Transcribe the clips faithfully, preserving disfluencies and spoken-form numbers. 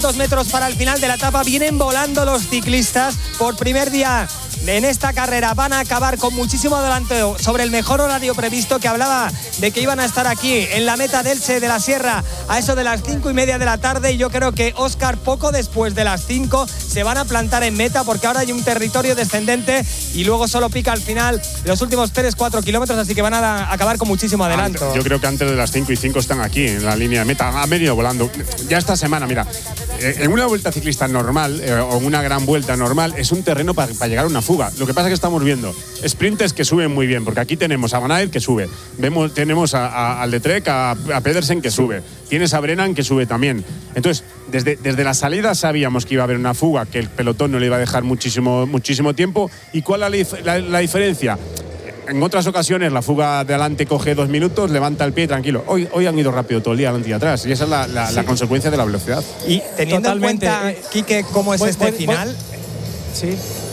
quinientos metros para el final de la etapa. Vienen volando los ciclistas por primer día en esta carrera. Van a acabar con muchísimo adelanteo sobre el mejor horario previsto, que hablaba de que iban a estar aquí en la meta de Elche de la Sierra a eso de las cinco y media de la tarde, y yo creo que Óscar poco después de las cinco se van a plantar en meta, porque ahora hay un territorio descendente y luego solo pica al final los últimos tres cuatro kilómetros, así que van a acabar con muchísimo adelanto. Yo creo que antes de las cinco y cinco están aquí en la línea de meta, han venido volando. Ya esta semana, mira, en una vuelta ciclista normal eh, o una gran vuelta normal es un terreno para pa llegar a una fuga. Lo que pasa es que estamos viendo sprinters que suben muy bien, porque aquí tenemos a Van Aert que sube, vemos, tenemos a, a, al de Trek, a, a Pedersen que sube, tienes a Brennan que sube también. Entonces, desde, desde la salida sabíamos que iba a haber una fuga, que el pelotón no le iba a dejar muchísimo, muchísimo tiempo. ¿Y cuál es la, la, la diferencia? En otras ocasiones la fuga de adelante coge dos minutos, levanta el pie tranquilo. Hoy, hoy han ido rápido todo el día adelante y atrás, y esa es la, la, sí. la consecuencia de la velocidad. Y teniendo Totalmente. en cuenta, Quique, cómo es voy, este voy, final… Voy. Sí.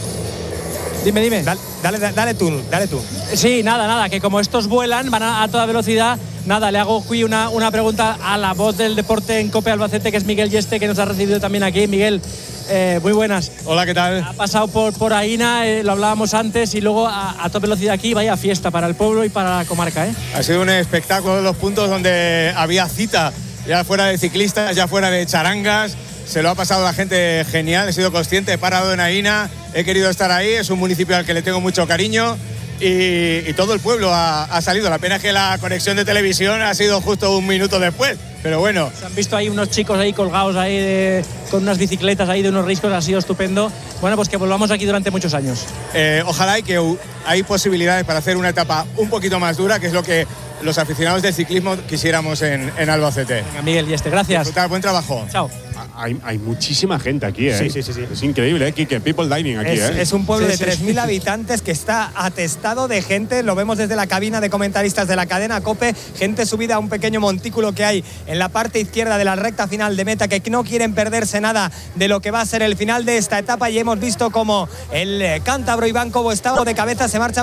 Dime, dime. Dale, dale, dale tú, dale tú. Sí, nada, nada, que como estos vuelan, van a, a toda velocidad. Nada, le hago aquí una, una pregunta a la voz del deporte en COPE Albacete, que es Miguel Yeste, que nos ha recibido también aquí. Miguel, eh, muy buenas. Hola, ¿qué tal? Ha pasado por, por Aína, eh, lo hablábamos antes, y luego a, a toda velocidad aquí. Vaya fiesta para el pueblo y para la comarca, ¿eh? Ha sido un espectáculo de los puntos donde había cita, ya fuera de ciclistas, ya fuera de charangas. Se lo ha pasado la gente genial, he sido consciente, he parado en Aína, he querido estar ahí, es un municipio al que le tengo mucho cariño, y, y todo el pueblo ha, ha salido. La pena es que la conexión de televisión ha sido justo un minuto después, pero bueno. Se han visto ahí unos chicos ahí colgados ahí de, con unas bicicletas ahí de unos riscos, ha sido estupendo. Bueno, pues que volvamos aquí durante muchos años. Eh, ojalá y que hay posibilidades para hacer una etapa un poquito más dura, que es lo que los aficionados del ciclismo quisiéramos en, en Albacete. Venga, Miguel Yeste, gracias. Disfrutar, buen trabajo. Chao. Hay, hay muchísima gente aquí, ¿eh? Sí, sí, sí, sí. Es increíble, ¿eh? Quique, people dining aquí, es, ¿eh? Es un pueblo sí, de sí, tres mil sí. habitantes que está atestado de gente. Lo vemos desde la cabina de comentaristas de la cadena COPE. Gente subida a un pequeño montículo que hay en la parte izquierda de la recta final de meta, que no quieren perderse nada de lo que va a ser el final de esta etapa. Y hemos visto como el cántabro Iván Cobo estaba de cabeza, se marcha